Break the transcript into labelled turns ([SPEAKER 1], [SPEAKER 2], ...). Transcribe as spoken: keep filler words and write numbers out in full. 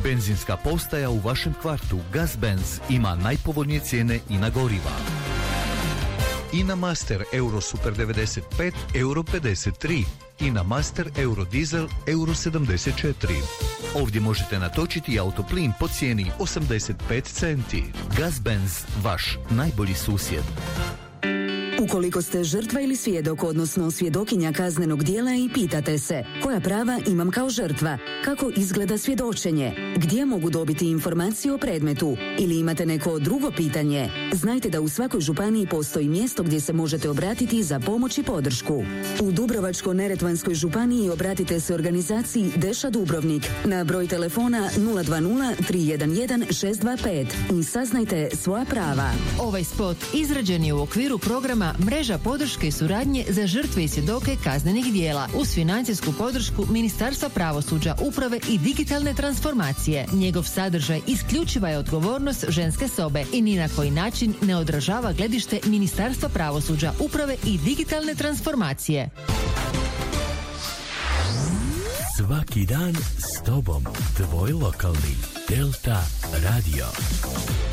[SPEAKER 1] Benzinska postaja u vašem kvartu Gazbenz ima najpovoljnije cijene i na goriva. Ina Master Euro Super devedeset pet euro pedeset tri, Ina Master Euro Diesel euro sedamdeset četiri. Ovdje možete natočiti autoplin po cijeni osamdeset pet centi. Gazbenz, vaš najbolji susjed.
[SPEAKER 2] Ukoliko ste žrtva ili svjedok, odnosno svjedokinja kaznenog djela i pitate se koja prava imam kao žrtva, kako izgleda svjedočenje, gdje mogu dobiti informacije o predmetu ili imate neko drugo pitanje, znajte da u svakoj županiji postoji mjesto gdje se možete obratiti za pomoć i podršku. U Dubrovačko-neretvanskoj županiji obratite se organizaciji Deša Dubrovnik na broj telefona nula dva nula tri jedan jedan šest dva pet i saznajte svoja prava.
[SPEAKER 3] Ovaj spot izrađen je u okviru programa Mreža podrške i suradnje za žrtve i svjedoke kaznenih djela uz financijsku podršku Ministarstva pravosuđa, uprave i digitalne transformacije. Njegov sadržaj isključiva je odgovornost ženske sobe i ni na koji način ne odražava gledište Ministarstva pravosuđa, uprave i digitalne transformacije.
[SPEAKER 4] Svaki dan s tobom, tvoj lokalni Delta Radio.